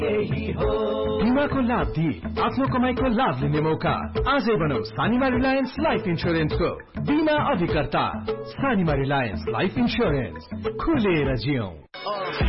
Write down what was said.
बीमाको लाभ दिई आफ्नो कमाईको लाभ लिने मौका आजै बनाऊ सानिमा रिलायन्स लाइफ इन्स्योरेन्सको बीमा अधिकर्ता। सानिमा रिलायन्स लाइफ इन्स्योरेन्स, खुलेर जियौं।